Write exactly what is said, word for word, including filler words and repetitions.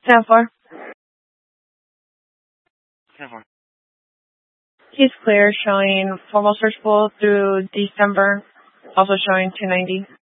ten four. ten four. He's clear, showing formal searchable through December, also showing two ninety.